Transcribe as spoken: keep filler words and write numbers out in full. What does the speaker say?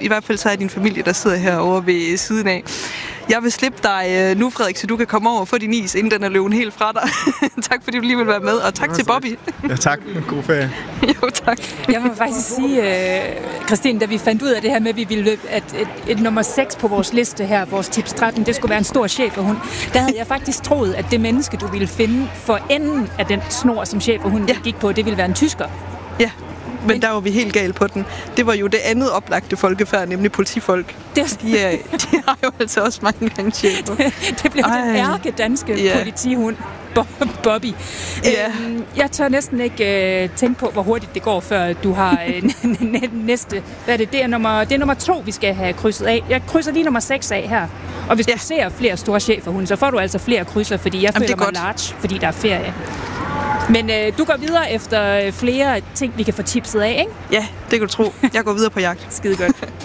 i hvert fald så er din familie, der sidder herovre ved siden af. Jeg vil slippe dig nu, Frederik, så du kan komme over og få din is, inden den er løbet helt fra dig. Tak fordi du lige vil være med, og tak til Bobby. Ja, tak. God ferie. Jo, tak. Jeg må faktisk sige, uh, Christine, da vi fandt ud af det her med, at vi ville løbe, at et, et nummer seks på vores liste her, vores tips tretten, det skulle være en stor cheferhund, der havde jeg faktisk troet, at det menneske, du ville finde for enden af den snor, som cheferhunden ja. gik på, det ville være en tysker. Ja. Men der var vi helt galt på den. Det var jo det andet oplagte folkefærd, nemlig politifolk. Det... De, er, de har jo altså også mange gange chefer. Det, det blev Ej. den ærke danske yeah. politihund, Bobby. Yeah. Øhm, jeg tør næsten ikke øh, tænke på, hvor hurtigt det går, før du har øh, næste... Hvad er det? Det er, nummer, det er nummer to, vi skal have krydset af. Jeg krydser lige nummer seks af her. Og hvis yeah. du ser flere store cheferhunde, så får du altså flere krydser, fordi jeg Jamen, føler mig godt. large, fordi der er ferie. Men øh, du går videre efter flere ting, vi kan få tipset af, ikke? Ja, det kan du tro. Jeg går videre på jagt. Skide godt.